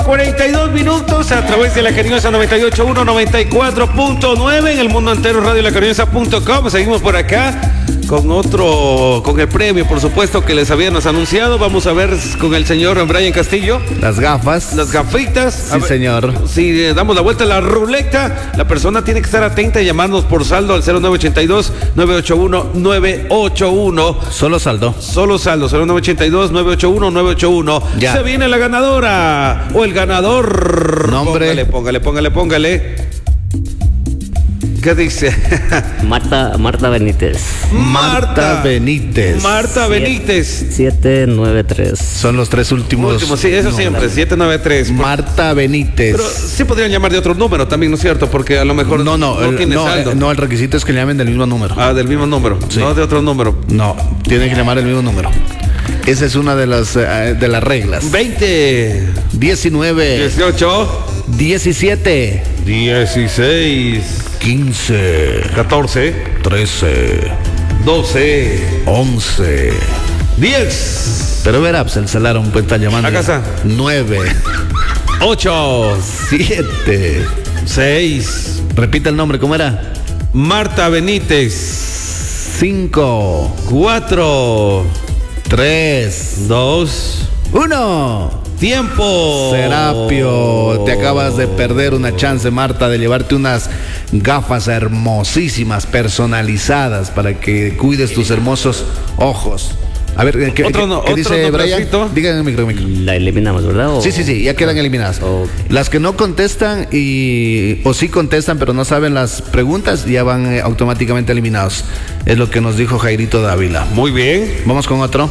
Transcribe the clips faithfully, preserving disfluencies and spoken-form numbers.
cuarenta y dos minutos a través de La Cariñosa noventa y ocho punto uno, noventa y cuatro punto nueve en el mundo entero, radio la cariñosa punto com. Seguimos por acá con otro, con el premio, por supuesto, que les habíamos anunciado. Vamos a ver con el señor Brian Castillo. Las gafas. Las gafitas. Sí, ver, señor. Si damos la vuelta a la ruleta, la persona tiene que estar atenta y llamarnos por saldo al cero nueve ocho dos, nueve ocho uno, nueve ocho uno. Solo saldo. Solo saldo, cero nueve ocho dos, nueve ocho uno, nueve ocho uno. Ya. Se viene la ganadora o el ganador. Nombre. Póngale, póngale, póngale, póngale. ¿Qué dice? Marta, Marta Benítez. Marta Benítez. Marta Benítez. siete nueve tres. Son los tres últimos. Último, sí, eso no, siempre, siete nueve tres. Marta Benítez. Pero sí podrían llamar de otro número también, ¿no es cierto? Porque a lo mejor no, no, no el, tiene no, saldo. eh, no, el requisito es que le llamen del mismo número. Ah, del mismo número, Sí. no de otro número. No, tienen que llamar el mismo número. Esa es una de las eh, de las reglas. veinte, diecinueve, dieciocho, diecisiete, dieciséis, quince, catorce, trece, doce, once, diez, pero verá, pues el salario puede estar llamando. Acá está. nueve, ocho, siete. seis. Repita el nombre, ¿cómo era? Marta Benítez. cinco, cuatro, tres, dos, uno. tiempo. Serapio, te acabas de perder una chance, Marta, de llevarte unas gafas hermosísimas, personalizadas, para que cuides tus hermosos ojos. A ver, ¿qué, Otro qué- no- qué otro dice Brian? nombrecito. Díganme el micro, micro. La eliminamos, ¿verdad? ¿O? Sí, sí, sí, ya quedan eliminadas. Ok. Las que no contestan y o sí contestan pero no saben las preguntas ya van eh, automáticamente eliminados. Es lo que nos dijo Jairito Dávila. Muy bien. Vamos con otro.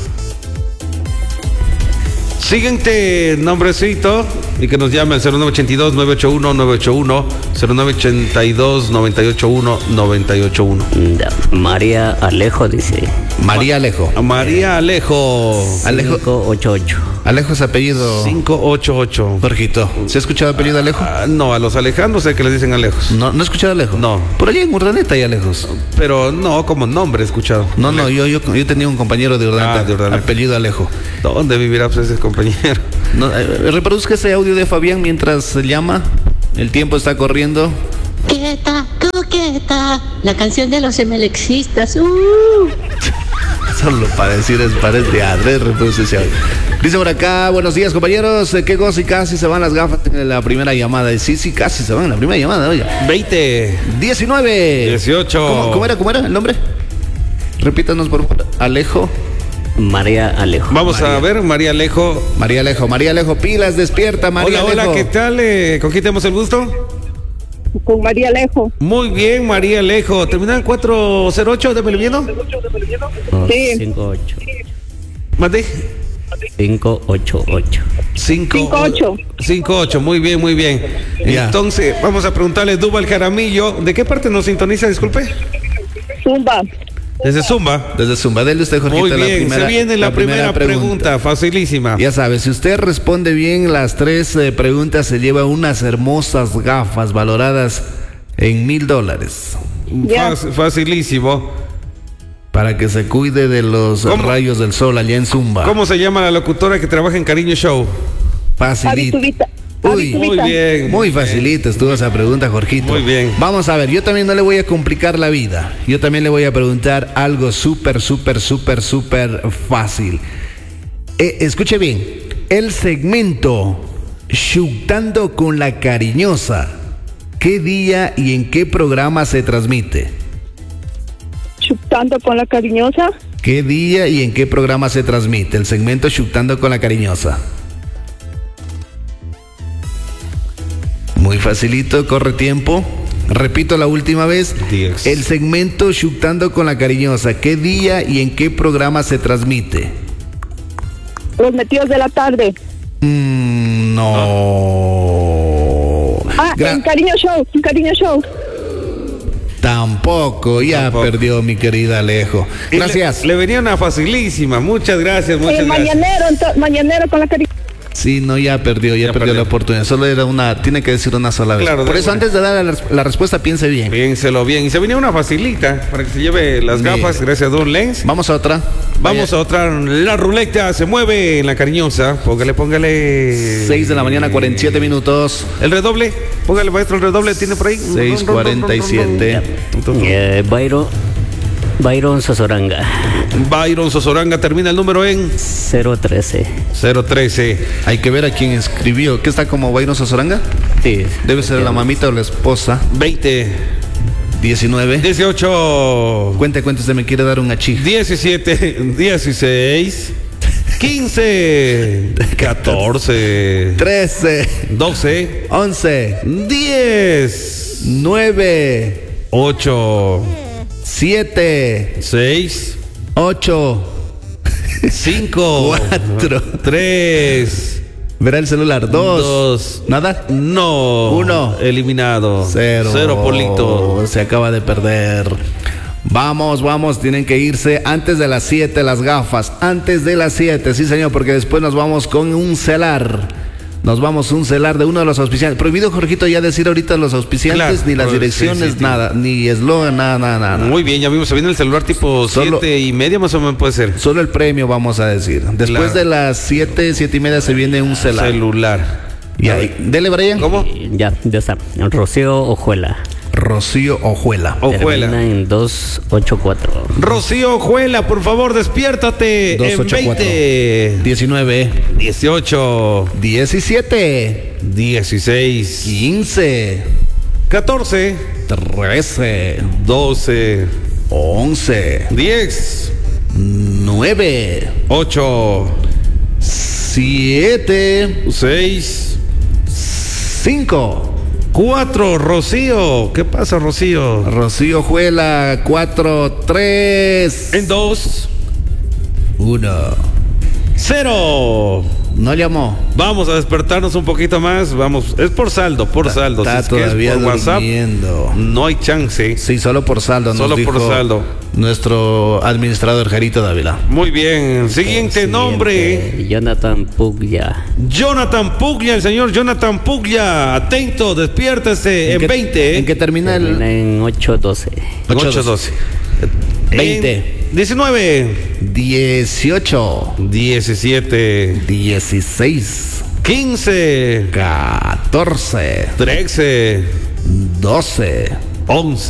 Siguiente nombrecito y que nos llame al cero nueve ocho dos, nueve ocho uno, nueve ocho uno, cero nueve ocho dos, nueve ocho uno, nueve ocho uno. Ya. María Alejo dice. María Alejo. A María Alejo. Alejo. cinco ocho ocho. Alejo es apellido. cinco ocho ocho. Jorgito. ¿Se ha escuchado apellido Alejo? Ah, no, a los Alejandros sé que les dicen Alejos. No, no he escuchado Alejo. No. Por allí en Urdaneta hay Alejos. Pero no, como nombre he escuchado. No, no, yo, yo, yo tenía un compañero de Urdaneta, Ah, de Urdaneta. apellido Alejo. ¿Dónde vivirá pues, ese compañero? No, eh, reproduzca ese audio de Fabián mientras llama. El tiempo está corriendo. Coqueta, coqueta, la canción de los emelexistas. Uh. Solo para decir es pared de adres, reproduce ese audio. Dice por acá, buenos días compañeros, eh, qué gozo y casi se van las gafas en la primera llamada. Y sí, sí, casi se van en la primera llamada, oiga. veinte, diecinueve. dieciocho. ¿Cómo, cómo era, cómo era el nombre? Repítanos por favor. Alejo. María Alejo. Vamos María. a ver, María Alejo. María Alejo, María Alejo, pilas, despierta, María Hola, Alejo. hola, ¿qué tal? Eh, ¿Con quién tenemos el gusto? Con María Alejo. Muy bien, María Alejo. ¿Terminal cuatro cero ocho de Melviendo? Oh, Sí. cinco ocho. Mande. cinco ocho ocho. cinco ocho. cinco ocho, muy bien, muy bien. Ya. Entonces, vamos a preguntarle Duval Jaramillo. ¿De qué parte nos sintoniza? Disculpe. Zumba. Desde Zumba. Desde Zumba, dele usted, Jorgito, Muy la bien, primera, se viene la, primera, pregunta. facilísima. Ya sabe, si usted responde bien las tres eh, preguntas, se lleva unas hermosas gafas valoradas en mil dólares. Ya. Fac- facilísimo. Para que se cuide de los ¿Cómo? rayos del sol allá en Zumba. ¿Cómo se llama la locutora que trabaja en Cariño Show? Facilito. Abitubita. Uy, Muy Abitubita. bien. Muy facilita estuvo esa pregunta, Jorgito. Muy bien. Vamos a ver, yo también no le voy a complicar la vida. Yo también le voy a preguntar algo súper, súper, súper, súper fácil. Eh, escuche bien, el segmento Chuctando con la Cariñosa, ¿qué día y en qué programa se transmite? Chuptando con la cariñosa. ¿Qué día y en qué programa se transmite el segmento Chuctando con la Cariñosa? Muy facilito, corre tiempo. Repito la última vez. Diez. El segmento Chuctando con la Cariñosa, ¿qué día y en qué programa se transmite? Los metidos de la tarde. Mm, no. Ah, Gra- en Cariño Show. En Cariño Show. Tampoco, ya Tampoco. perdió mi querida Alejo. Y le- Gracias. Le, venía una facilísima. Muchas gracias, muchas El gracias. mañanero, ento- mañanero con la cariñosa. Sí, no, ya perdió, ya, Ya perdió, perdió. la oportunidad. Solo era una, tiene que decir una sola vez. Claro, Por de eso, una. antes de dar la, la respuesta, piense bien. Piénselo bien. Y se venía una facilita para que se lleve las Mire. gafas, gracias a Don Lens. Vamos a otra. Vamos a otra. La ruleta se mueve en la cariñosa. Póngale, póngale. seis de la mañana, cuarenta y siete minutos. El redoble. Póngale, maestro, el redoble. ¿Tiene por ahí? seis cuarenta y siete. Eh, Byron, Byron Sosoranga, Byron Sosoranga termina el número en cero trece. cero trece. Hay que ver a quién escribió. ¿Qué está como Byron Sosoranga? Sí. Debe ser la mamita o la esposa. veinte. diecinueve. dieciocho. Cuente, cuente, usted me quiere dar un achí. diecisiete. dieciséis. quince. catorce. trece. doce. once. diez. nueve. ocho. siete. seis. ocho. cinco. cuatro. tres. Verá el celular. dos. Dos. Nada. No. Uno. Eliminado. Cero. Cero, Polito. Se acaba de perder. Vamos, vamos, tienen que irse antes de las siete las gafas. Antes de las siete, sí señor, porque después nos vamos con un celar. Nos vamos un celar de uno de los auspiciantes. Prohibido, Jorgito, ya decir ahorita los auspiciantes, Claro, ni las sí, direcciones, sí, sí. nada, ni eslogan, nada, nada, nada. Muy bien, ya vimos, se viene el celular tipo Solo- siete y media más o menos puede ser. Solo el premio vamos a decir. Después Claro. de las siete, siete y media se viene un celar. Celular. Y ahí, dele, Brian. ¿Cómo? Ya, ya está. Rocío Ojuela. Rocío Ojuela. Ojuela. Termina en doscientos ochenta y cuatro. Rocío Ojuela, por favor, despiértate. dos En ochenta y cuatro. veinte. diecinueve. dieciocho. diecisiete. dieciséis. quince. catorce. trece. doce. once. diez. nueve. ocho. siete. seis. cinco. cuatro. Rocío. ¿Qué pasa, Rocío? Rocío Juela, cuatro, tres, En dos. uno. Cero. No llamó. Vamos a despertarnos un poquito más. Vamos, es por saldo, por saldo. Está Si es que es todavía por WhatsApp, durmiendo. no hay chance. Sí, solo por saldo. nos Solo por dijo saldo. Nuestro administrador Jarito Dávila. Muy bien. Siguiente nombre. Siguiente, Jonathan Puglia. Jonathan Puglia, el señor Jonathan Puglia. Atento, despiértese en, qué- veinte. ¿En qué termina Termina el en ochocientos doce. ocho doce. veinte. diecinueve. dieciocho? diecisiete. dieciséis. quince. catorce. trece. doce. once.